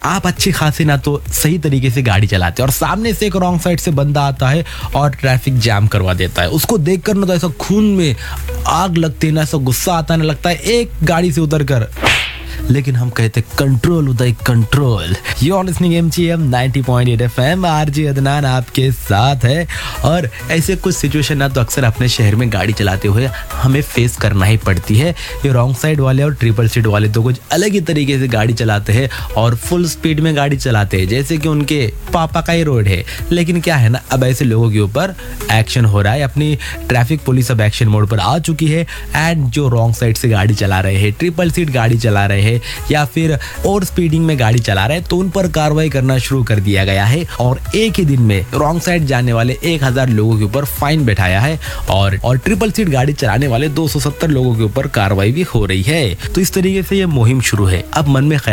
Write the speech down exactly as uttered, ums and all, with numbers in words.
आप अच्छी खासी ना तो सही तरीके से गाड़ी चलाते हैं और सामने से एक रॉन्ग साइड से बंदा आता है और ट्रैफिक जैम करवा देता है, उसको देखकर ना तो ऐसा खून में आग लगती है ना, ऐसा गुस्सा आता ना लगता है एक गाड़ी से उतर कर, लेकिन हम कहते control Uday control. You are listening MGM ninety point eight FM, RJ Adnan आपके साथ है। और ऐसे कुछ सिचुएशन ना तो अक्सर अपने शहर में गाड़ी चलाते हुए हमें फेस करना ही पड़ती है। ये रॉन्ग साइड वाले और ट्रिपल सीट वाले तो कुछ अलग ही तरीके से गाड़ी चलाते हैं और फुल स्पीड में गाड़ी चलाते हैं जैसे कि उनके पापा का ही रोड है। लेकिन क्या है ना, अब ऐसे लोगों के ऊपर एक्शन हो रहा है, अपनी ट्रैफिक पुलिस अब एक्शन मोड पर आ चुकी है एंड जो रॉन्ग साइड से गाड़ी चला रहे हैं, ट्रिपल सीट गाड़ी चला रहे हैं या फिर ओवर स्पीडिंग में गाड़ी चला रहे हैं तो उन पर कार्रवाई करना शुरू कर दिया गया है और एक ही दिन में रॉन्ग साइड जाने वाले एक हज़ार लोगों के ऊपर फाइन बैठाया है और और ट्रिपल सीट गाड़ी चलाने वाले दो सौ सत्तर लोगों के ऊपर कार्रवाई भी हो रही है। तो इस तरीके से ये मुहिम शुरू है। अब मन में